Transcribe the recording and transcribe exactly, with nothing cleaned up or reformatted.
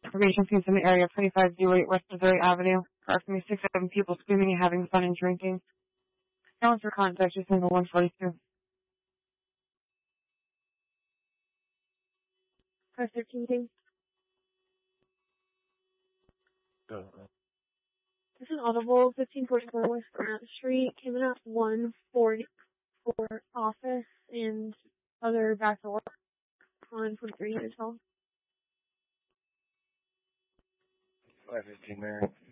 Information scenes in the area of twenty-five oh eight West Missouri Avenue. Approximately six to seven people screaming and having fun and drinking. Sounds for contact, just single one forty-two. Press thirteen. Go. This is Audible, fifteen forty-four West Grant Street. Came in at one forty for office and other back door on twenty-three as well. five fifteen, Mary.